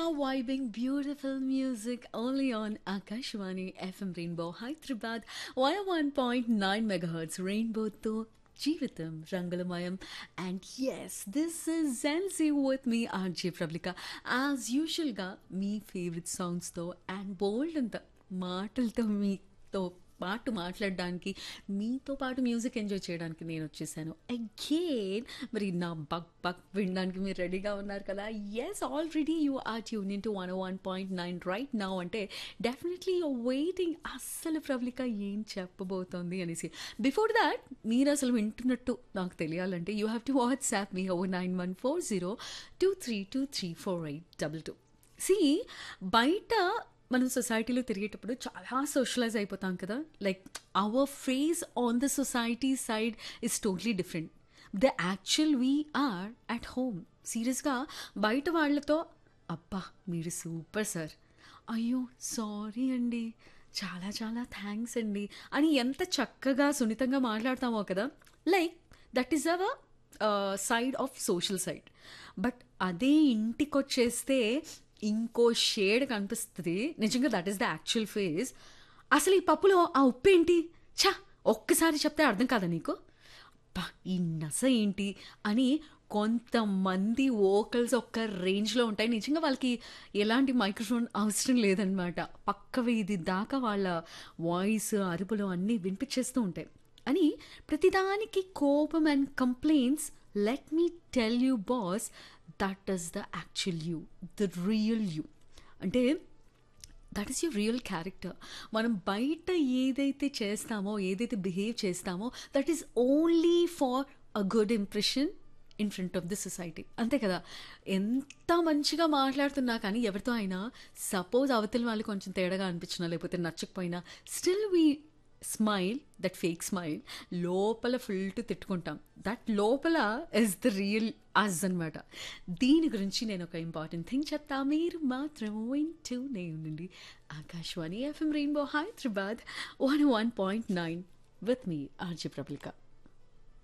are vibing beautiful music only on Akashwani FM Rainbow Hyderabad 101.9 megahertz Rainbow to జీవితం రంగులమయం and yes this is Gen Z with me RJ ప్రబ్లిక as యూజువల్గా మీ favourite సాంగ్స్తో and బోల్డ్ అంత మాటలతో మీతో పాటు మాట్లాడడానికి మీతో పాటు మ్యూజిక్ ఎంజాయ్ చేయడానికి నేను వచ్చేసాను అగైన్ మరి నా బగ్ బగ్ వినడానికి మీరు రెడీగా ఉన్నారు కదా yes already you are tune in to 101.9 right now అంటే డెఫినెట్లీ యూర్ వెయిటింగ్ అస్సలు ప్రబ్లిక ఏం చెప్పబోతోంది అనేసి బిఫోర్ దాట్ మీరు అసలు వింటున్నట్టు నాకు తెలియాలంటే you have to WhatsApp me oh 914023234822 C బయట మనం సొసైటీలో తిరిగేటప్పుడు చాలా సోషలైజ్ అయిపోతాం కదా like our face on the society side is totally different the actual we are at home సీరియస్గా బయట వాళ్ళతో అబ్బా మీరు సూపర్ సార్ అయ్యో సారీ అండి చాలా చాలా థ్యాంక్స్ అండి అని ఎంత చక్కగా సున్నితంగా మాట్లాడతామో కదా like that is our side of social side but అదే ఇంటికొచ్చేస్తే ఇంకో షేడ్ కనిపిస్తుంది నిజంగా that is the actual face అసలు ఈ పప్పులో ఆ ఉప్పు ఏంటి ఛా ఒక్కసారి చెప్తే అర్థం కాదా నీకు బా ఈ నస ఏంటి అని కొంతమంది వోకల్స్ ఒక్క రేంజ్లో ఉంటాయి నిజంగా వాళ్ళకి ఎలాంటి మైక్రోఫోన్ అవసరం లేదనమాట పక్క వీధి దాకా వాళ్ళ వాయిస్ అరుపులు అన్నీ వినిపించేస్తూ ఉంటాయి అని ప్రతిదానికి కోపం and complaints let me tell you boss that is the actual you the real you అంటే that is your real character మనం బయట ఏదైతే చేస్తామో ఏదైతే బిహేవ్ చేస్తామో that is only for a good impression in front of the society అంతే కదా ఎంత మంచిగా మాట్లాడుతున్నా కానీ ఎవరితో అయినా సపోజ్ అవతల వాళ్ళు కొంచెం తేడాగా అనిపించినా లేకపోతే నచ్చకపోయినా still we smile that fake smile లోపల ఫుల్ టు తిట్టుకుంటాం దట్ లోపల ఇస్ ద రియల్ అజ్ అనమాట దీని గురించి నేను ఒక ఇంపార్టెంట్ థింగ్ చెప్తా మీరు మాత్రం వింటూనే ఉండండి Akashvani FM rainbow Hyderabad 101.9 with me RJ Prabalika